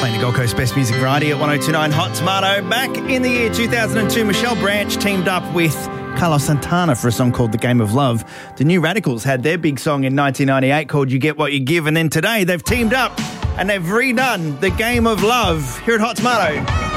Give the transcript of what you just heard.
Playing the Gold Coast Best Music Variety at 102.9 Hot Tomato. Back in the year 2002, Michelle Branch teamed up with Carlos Santana for a song called The Game of Love. The New Radicals had their big song in 1998 called You Get What You Give, and then today they've teamed up and they've redone The Game of Love here at Hot Tomato.